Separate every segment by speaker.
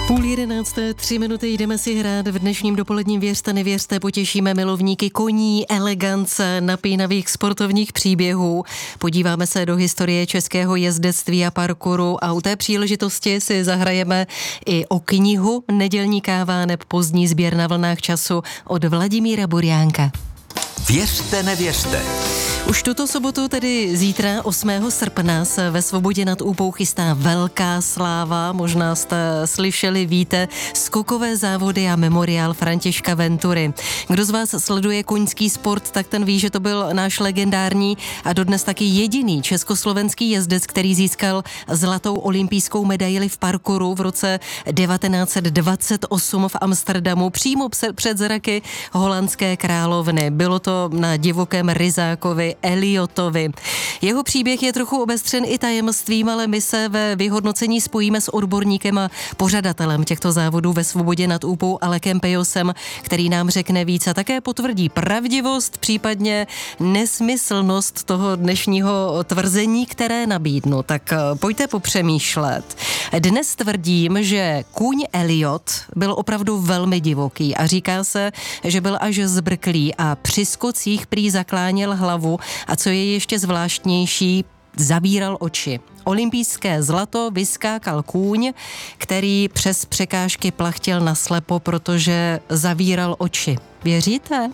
Speaker 1: 10:30, 3 minuty, jdeme si hrát v dnešním dopoledním Věřte, nevěřte, potěšíme milovníky koní, elegance, napínavých sportovních příběhů. Podíváme se do historie českého jezdectví a parkouru a u té příležitosti si zahrajeme i o knihu Nedělní káva neb pozdní sběr na vlnách času od Vladimíra Burjánka.
Speaker 2: Věřte, nevěřte.
Speaker 1: Už tuto sobotu, tedy zítra 8. srpna, se ve Svobodě nad Úpou chystá velká sláva. Možná jste slyšeli, víte, skokové závody a memoriál Františka Ventury. Kdo z vás sleduje koňský sport, tak ten ví, že to byl náš legendární a dodnes taky jediný československý jezdec, který získal zlatou olympijskou medaili v parkouru v roce 1928 v Amsterdamu, přímo před zraky holandské královny. Bylo to na divokém Ryzákovi Elliotovi. Jeho příběh je trochu obestřen i tajemstvím, ale my se ve vyhodnocení spojíme s odborníkem a pořadatelem těchto závodů ve Svobodě nad Úpou Alekem Pejosem, který nám řekne víc a také potvrdí pravdivost, případně nesmyslnost toho dnešního tvrzení, které nabídnu. Tak pojďte popřemýšlet. Dnes tvrdím, že kůň Elliot byl opravdu velmi divoký a říká se, že byl až zbrklý a při skocích prý zakláněl hlavu a co je ještě zvláštnější, zavíral oči. Olympijské zlato vyskákal kůň, který přes překážky plachtěl naslepo, protože zavíral oči. Věříte?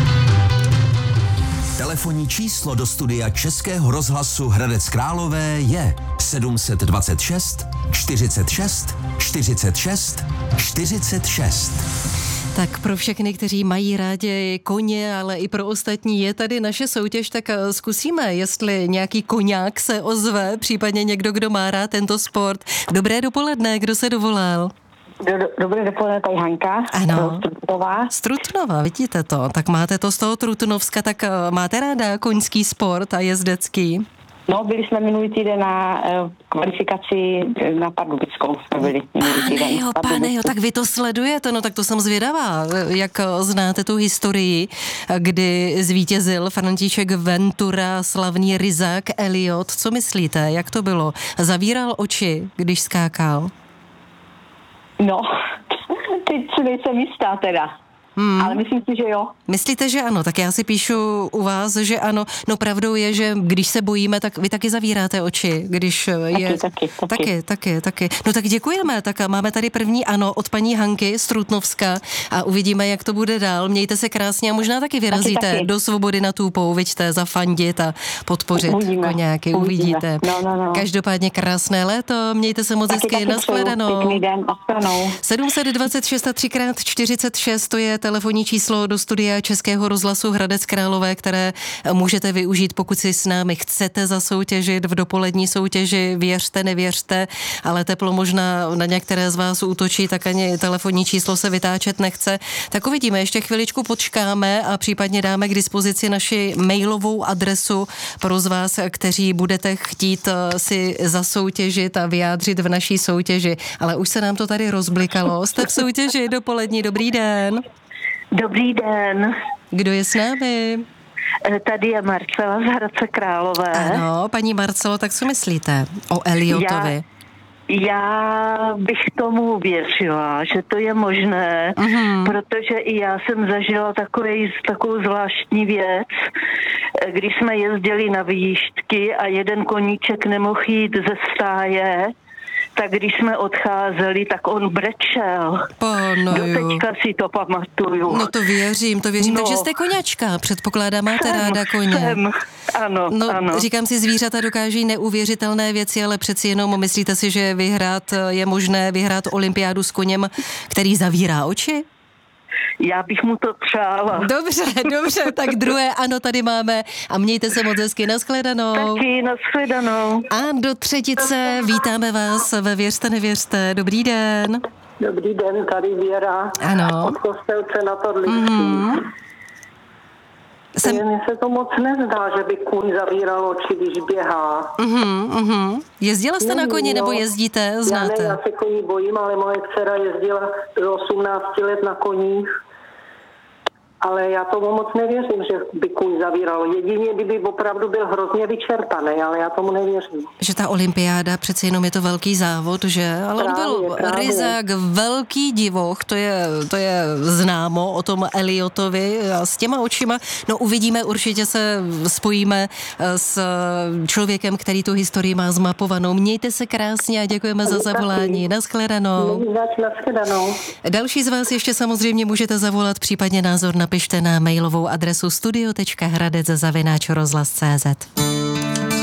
Speaker 2: Telefonní číslo do studia Českého rozhlasu Hradec Králové je 726 46 46 46.
Speaker 1: Tak pro všechny, kteří mají rádi koně, ale i pro ostatní je tady naše soutěž, tak zkusíme, jestli nějaký koňák se ozve, případně někdo, kdo má rád tento sport. Dobré dopoledne, kdo se dovolal?
Speaker 3: Dobré dopoledne, tady Hanka.
Speaker 1: Ano.
Speaker 3: Z
Speaker 1: Trutnova, vidíte to. Tak máte to z toho Trutnovska, tak máte ráda koňský sport a jezdecký?
Speaker 3: No, byli jsme minulý týden na kvalifikaci na Pardubickou.
Speaker 1: Pane jo, tak vy to sledujete, no tak to jsem zvědavá. Jak znáte tu historii, kdy zvítězil František Ventura, slavný Ryzák Elliot. Co myslíte, jak to bylo? Zavíral oči, když skákal?
Speaker 3: No, teď si nejsem jistá teda. Ale myslím si, že jo.
Speaker 1: Myslíte, že ano? Tak já si píšu u vás, že ano. No pravdou je, že když se bojíme, tak vy taky zavíráte oči, když je... Taky. No tak děkujeme. Tak máme tady první ano od paní Hanky z Trutnovska a uvidíme, jak to bude dál. Mějte se krásně a možná taky vyrazíte do Svobody nad Úpou, viďte, zafandit a podpořit koňáky. Uvidíte.
Speaker 3: No.
Speaker 1: Každopádně krásné léto. Mějte se moc hezky. Nashledanou.
Speaker 3: Pěkný den, nashledanou.
Speaker 1: 726 a 3x46, to je telefonní číslo do studia Českého rozhlasu Hradec Králové, které můžete využít, pokud si s námi chcete zasoutěžit v dopolední soutěži. Věřte, nevěřte, ale teplo možná na některé z vás útočí, tak ani telefonní číslo se vytáčet nechce. Tak uvidíme, ještě chviličku počkáme a případně dáme k dispozici naši mailovou adresu pro z vás, kteří budete chtít si zasoutěžit a vyjádřit v naší soutěži. Ale už se nám to tady rozblikalo. Jste v soutěži dopolední, dobrý den.
Speaker 3: Dobrý den.
Speaker 1: Kdo je s námi?
Speaker 3: Tady je Marcela z Hradce Králové.
Speaker 1: Ano, paní Marcelo, tak co myslíte o Elliotovi?
Speaker 3: Já bych tomu věřila, že to je možné, protože i já jsem zažila takovou zvláštní věc, když jsme jezdili na výjížďky a jeden koníček nemohl jít ze stáje, tak když jsme odcházeli, tak on brečel. Teďka si to pamatuju.
Speaker 1: No to věřím. No. Takže jste koňačka, předpokládám, máte ráda koně.
Speaker 3: Ano.
Speaker 1: Říkám si, zvířata dokáží neuvěřitelné věci, ale přeci jenom myslíte si, že je možné vyhrát olympiádu s koněm, který zavírá oči?
Speaker 3: Já bych mu to přála.
Speaker 1: Dobře, tak druhé ano tady máme a mějte se moc hezky, nashledanou.
Speaker 3: Taky, nashledanou.
Speaker 1: A do třetice vítáme vás ve Věřte, nevěřte. Dobrý den.
Speaker 4: Dobrý den, tady Věra.
Speaker 1: Ano.
Speaker 4: Od Kostelce na Torlický. Mně se to moc nezdá, že by kůň zavíral oči, když běhá.
Speaker 1: Jezdila jste na koni nebo jezdíte? Znáte?
Speaker 4: Já se koní bojím, ale moje dcera jezdila do 18 let na koních. Ale já tomu moc nevěřím, že by kůň zavíral. Jedině, kdyby opravdu byl hrozně vyčerpaný, ale já tomu nevěřím.
Speaker 1: Že ta olympiáda, přece jenom je to velký závod, že? Ale on byl ryzák, velký divoch, to je známo o tom Elliotovi a s těma očima. No uvidíme, určitě se spojíme s člověkem, který tu historii má zmapovanou. Mějte se krásně a děkujeme za zavolání. Naschledanou. Další z vás ještě samozřejmě můžete zavolat, případně názor napište na mailovou adresu studio.hradec@rozhlas.cz.